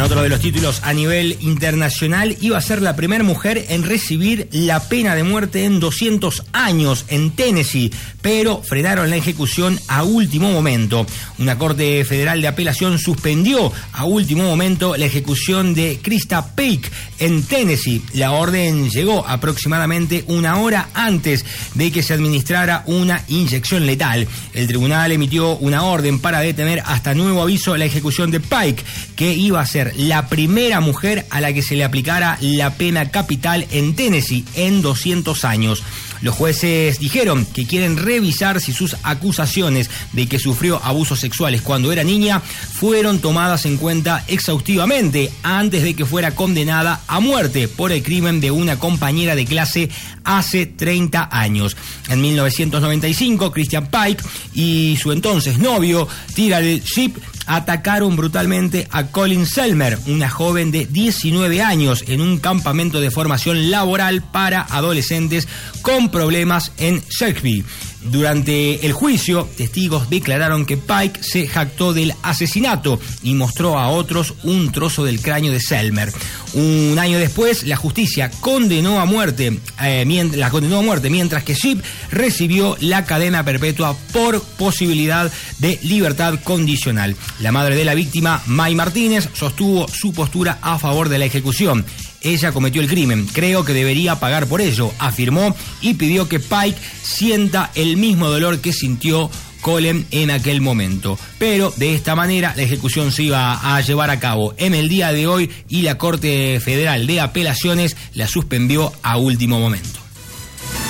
En otro de los títulos a nivel internacional, iba a ser la primera mujer en recibir la pena de muerte en 200 años en Tennessee, pero frenaron la ejecución a último momento. Una corte federal de apelación suspendió a último momento la ejecución de Krista Paik en Tennessee. La orden llegó aproximadamente una hora antes de que se administrara una inyección letal. El tribunal emitió una orden para detener hasta nuevo aviso la ejecución de Paik, que iba a ser la primera mujer a la que se le aplicara la pena capital en Tennessee en 200 años. Los jueces dijeron que quieren revisar si sus acusaciones de que sufrió abusos sexuales cuando era niña fueron tomadas en cuenta exhaustivamente antes de que fuera condenada a muerte por el crimen de una compañera de clase hace 30 años. En 1995, Christian Paik y su entonces novio, Tyrell Shipp, atacaron brutalmente a Colin Selmer, una joven de 19 años, en un campamento de formación laboral para adolescentes con problemas en Shakespeare. Durante el juicio, testigos declararon que Paik se jactó del asesinato y mostró a otros un trozo del cráneo de Selmer. Un año después, la justicia condenó a muerte, mientras que Shipp recibió la cadena perpetua por posibilidad de libertad condicional. La madre de la víctima, May Martínez, sostuvo su postura a favor de la ejecución. Ella cometió el crimen, creo que debería pagar por ello, afirmó, y pidió que Paik sienta el mismo dolor que sintió Colin en aquel momento. Pero de esta manera la ejecución se iba a llevar a cabo en el día de hoy y la Corte Federal de Apelaciones la suspendió a último momento.